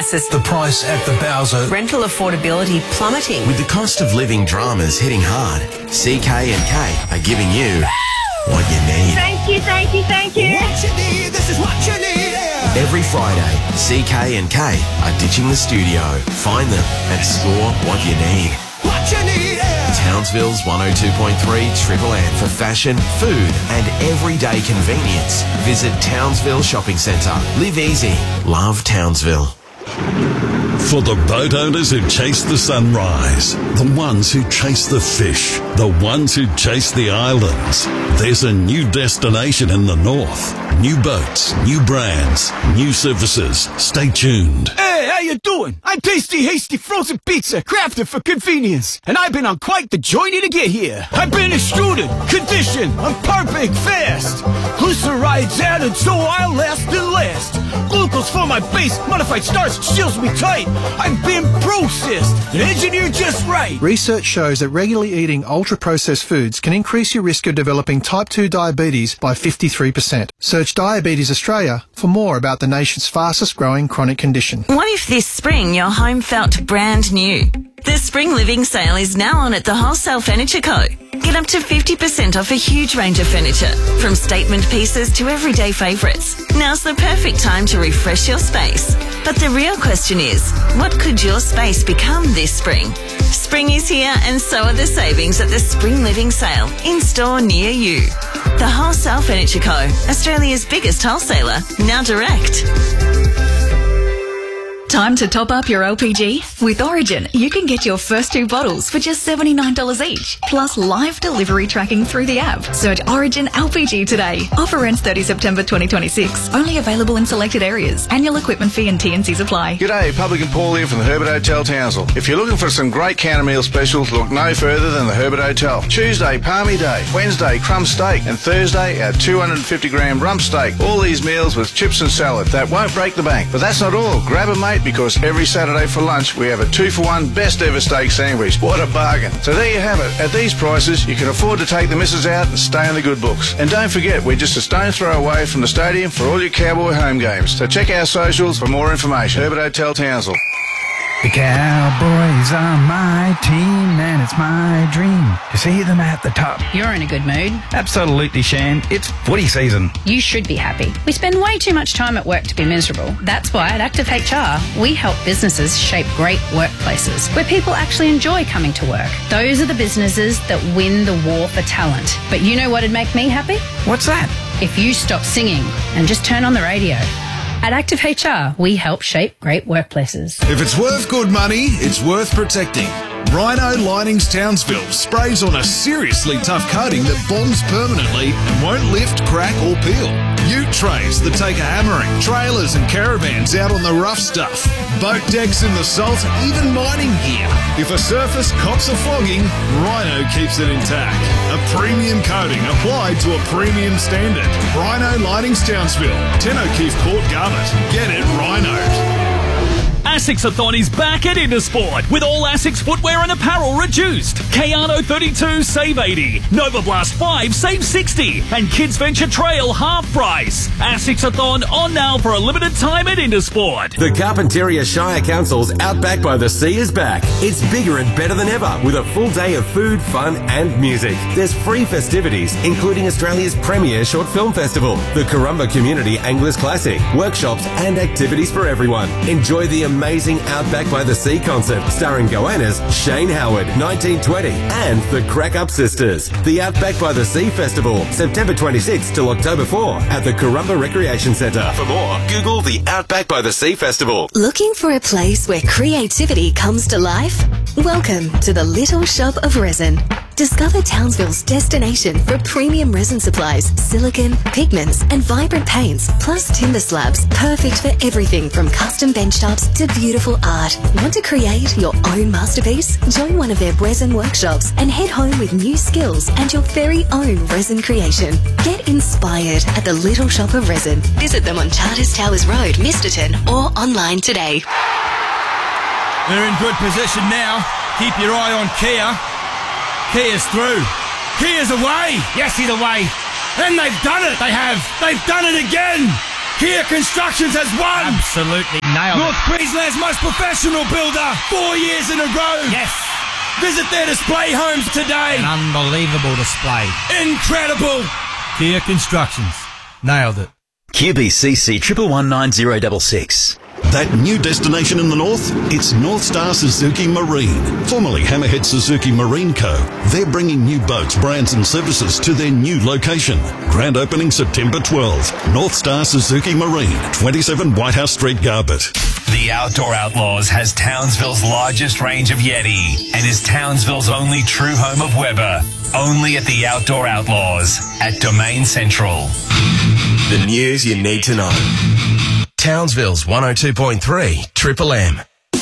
crisis. The price at the Bowser. Rental affordability plummeting. With the cost of living dramas hitting hard, CK&K are giving you what you need. Thank you, thank you, thank you. What you need, this is what you need. Every Friday, CK&K are ditching the studio. Find them and score what you need. What you need. Townsville's 102.3 Triple M for fashion, food and everyday convenience. Visit Townsville Shopping Centre. Live easy. Love Townsville. For the boat owners who chase the sunrise, the ones who chase the fish, the ones who chase the islands, there's a new destination in the north. New boats, new brands, new services. Stay tuned. Hey, how you doing? I'm Tasty Hasty Frozen Pizza, crafted for convenience. And I've been on quite the journey to get here. I've been extruded, conditioned, I'm perfect fast. Glycerides added so I'll last and last. Glucose for my base, modified starch seals me tight. I've been processed and engineered just right. Research shows that regularly eating ultra-processed foods can increase your risk of developing type 2 diabetes by 53%. Search Diabetes Australia for more about the nation's fastest growing chronic condition. What if this spring your home felt brand new? The Spring Living Sale is now on at the Wholesale Furniture Co. Get up to 50% off a huge range of furniture, from statement pieces to everyday favourites. Now's the perfect time to refresh your space. But the real question is, what could your space become this spring? Spring is here and so are the savings at the Spring Living Sale, in store near you. The Wholesale Furniture Co., Australia's biggest wholesaler, now direct. Time to top up your LPG? With Origin, you can get your first 2 bottles for just $79 each, plus live delivery tracking through the app. Search Origin LPG today. Offer ends 30 September 2026. Only available in selected areas. Annual equipment fee and T&Cs apply. G'day, Publican Paul here from the Herbert Hotel Townsville. If you're looking for some great counter meal specials, look no further than the Herbert Hotel. Tuesday, Palmy Day. Wednesday, crumb steak. And Thursday, our 250-gram rump steak. All these meals with chips and salad. That won't break the bank. But that's not all. Grab a mate, because every Saturday for lunch we have a 2-for-1 best ever steak sandwich. What a bargain. So there you have it. At these prices you can afford to take the missus out and stay in the good books. And don't forget, we're just a stone's throw away from the stadium for all your Cowboy home games. So check our socials for more information. Herbert Hotel Townsville. The Cowboys are my team, and it's my dream to see them at the top. You're in a good mood. Absolutely, Shan. It's footy season. You should be happy. We spend way too much time at work to be miserable. That's why at Active HR, we help businesses shape great workplaces where people actually enjoy coming to work. Those are the businesses that win the war for talent. But you know what'd make me happy? What's that? If you stop singing and just turn on the radio. At Active HR, we help shape great workplaces. If it's worth good money, it's worth protecting. Rhino Linings Townsville sprays on a seriously tough coating that bonds permanently and won't lift, crack or peel. Ute trays that take a hammering, trailers and caravans out on the rough stuff, boat decks in the salt, even mining gear. If a surface cops a flogging, Rhino keeps it intact. A premium coating applied to a premium standard. Rhino Linings Townsville, 10 O'Keefe Court, Garbutt. Get it rhinoed. ASICS-a-thon is back at Intersport with all ASICS footwear and apparel reduced. Kayano 32 save 80, Nova Blast 5 save 60, and Kids Venture Trail half price. ASICS-a-thon on now for a limited time at Intersport. The Carpentaria Shire Council's Outback by the Sea is back. It's bigger and better than ever with a full day of food, fun and music. There's free festivities, including Australia's premier short film festival, the Currumba Community Anglers Classic, workshops and activities for everyone. Enjoy the amazing Outback by the Sea concert starring Goannas, Shane Howard, 1920 and the Crack Up Sisters. The Outback by the Sea Festival, September 26th till October 4 at the Currumba Recreation Centre. For more, Google the Outback by the Sea Festival. Looking for a place where creativity comes to life? Welcome to the Little Shop of Resin. Discover Townsville's destination for premium resin supplies, silicone, pigments and vibrant paints, plus timber slabs, perfect for everything from custom benchtops to beautiful art. Want to create your own masterpiece? Join one of their resin workshops and head home with new skills and your very own resin creation. Get inspired at the Little Shop of Resin. Visit them on Charters Towers Road, Misterton, or online today. They're in good position now. Keep your eye on Kia. Kia's through. Kia's away. Yes, he's away. And they've done it. They have. They've done it again. Kia Constructions has won! Absolutely nailed North Queensland's most professional builder, 4 years in a row! Yes! Visit their display homes today! An unbelievable display. Incredible! Kia Constructions. Nailed it. QBCC 119066. That new destination in the north? It's North Star Suzuki Marine, formerly Hammerhead Suzuki Marine Co. They're bringing new boats, brands and services to their new location. Grand opening September 12. North Star Suzuki Marine, 27 Whitehouse Street, Garbett. The Outdoor Outlaws has Townsville's largest range of Yeti and is Townsville's only true home of Weber. Only at the Outdoor Outlaws at Domain Central. The news you need to know. Townsville's 102.3 Triple M.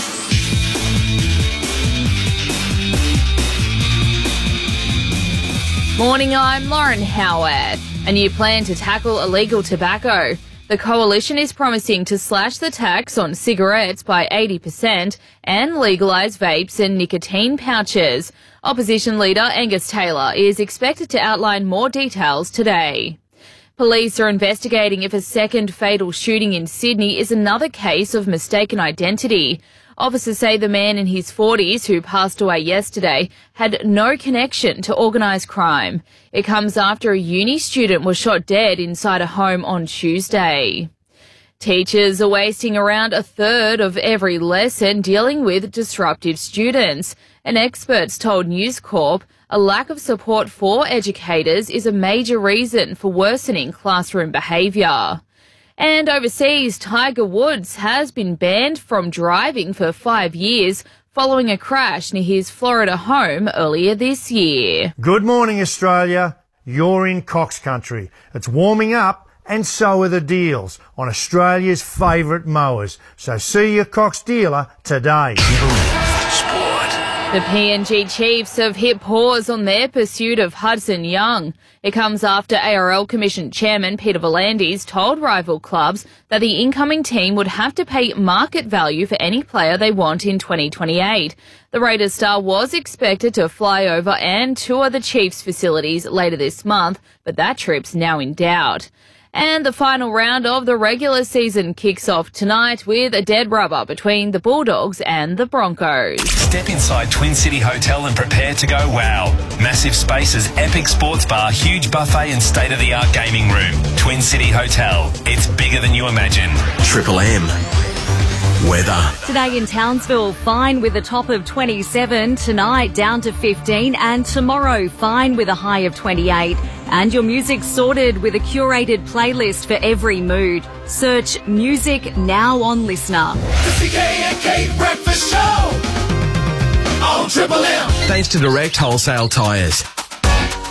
Morning, I'm Lauren Howard. A new plan to tackle illegal tobacco. The coalition is promising to slash the tax on cigarettes by 80% and legalise vapes and nicotine pouches. Opposition leader Angus Taylor is expected to outline more details today. Police are investigating if a second fatal shooting in Sydney is another case of mistaken identity. Officers say the man in his 40s who passed away yesterday had no connection to organised crime. It comes after a uni student was shot dead inside a home on Tuesday. Teachers are wasting around a third of every lesson dealing with disruptive students. And experts told News Corp a lack of support for educators is a major reason for worsening classroom behaviour. And overseas, Tiger Woods has been banned from driving for 5 years following a crash near his Florida home earlier this year. Good morning, Australia. You're in Cox Country. It's warming up and so are the deals on Australia's favourite mowers. So see your Cox dealer today. The PNG Chiefs have hit pause on their pursuit of Hudson Young. It comes after ARL Commission Chairman Peter V'landys told rival clubs that the incoming team would have to pay market value for any player they want in 2028. The Raiders star was expected to fly over and tour the Chiefs facilities later this month, but that trip's now in doubt. And the final round of the regular season kicks off tonight with a dead rubber between the Bulldogs and the Broncos. Step inside Twin City Hotel and prepare to go wow. Massive spaces, epic sports bar, huge buffet and state-of-the-art gaming room. Twin City Hotel. It's bigger than you imagine. Triple M. Weather. Today in Townsville, fine with a top of 27. Tonight, down to 15. And tomorrow, fine with a high of 28. And your music sorted with a curated playlist for every mood. Search Music Now on Listener. The CK and Kate Breakfast Show on Triple M. Thanks to Direct Wholesale Tyres.